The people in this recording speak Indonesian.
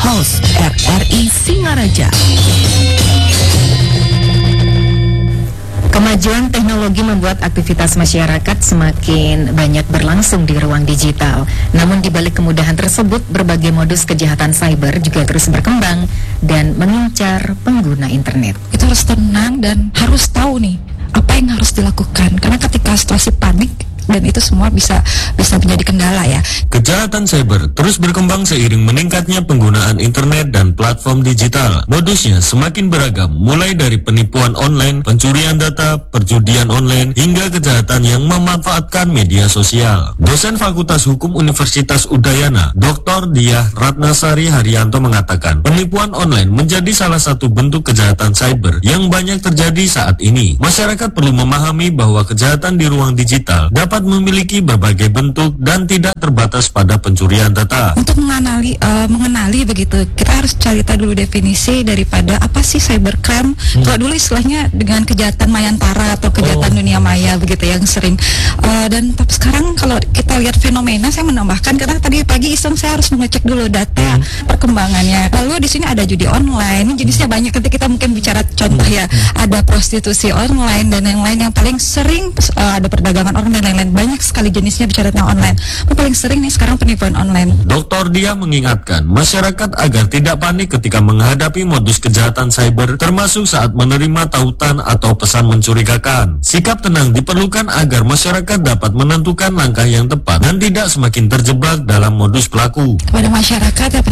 House RRI Singaraja. Kemajuan teknologi membuat aktivitas masyarakat semakin banyak berlangsung di ruang digital. Namun di balik kemudahan tersebut, berbagai modus kejahatan cyber juga terus berkembang dan mengincar pengguna internet. Kita harus tenang dan harus tahu nih apa yang harus dilakukan. Karena ketika situasi panik, dan itu semua bisa menjadi kendala ya. Kejahatan cyber terus berkembang seiring meningkatnya penggunaan internet dan platform digital. Modusnya semakin beragam, mulai dari penipuan online, pencurian data, perjudian online, hingga kejahatan yang memanfaatkan media sosial. Dosen Fakultas Hukum Universitas Udayana, Dr. Diah Ratnasari Haryanto mengatakan, penipuan online menjadi salah satu bentuk kejahatan cyber yang banyak terjadi saat ini. Masyarakat perlu memahami bahwa kejahatan di ruang digital dapat memiliki berbagai bentuk dan tidak terbatas pada pencurian data. Untuk mengenali begitu, kita harus cari tahu dulu definisi daripada apa sih cybercrime. Kalau dulu istilahnya dengan kejahatan mayantara atau kejahatan dunia maya begitu yang sering. Dan tapi sekarang kalau kita lihat fenomena, saya menambahkan karena tadi pagi iseng saya harus mengecek dulu data perkembangannya. Lalu di sini ada judi online, ini jenisnya banyak. Nanti kita mungkin bicara contoh ya, ada prostitusi online dan yang lain yang paling sering ada perdagangan orang dan lain-lain. Banyak sekali jenisnya bicara tentang online. Yang paling sering nih sekarang penipuan online. Dr. Dia mengingatkan masyarakat agar tidak panik ketika menghadapi modus kejahatan cyber, termasuk saat menerima tautan atau pesan mencurigakan. Sikap tenang diperlukan agar masyarakat dapat menentukan langkah yang tepat dan tidak semakin terjebak dalam modus pelaku. Kepada masyarakat ya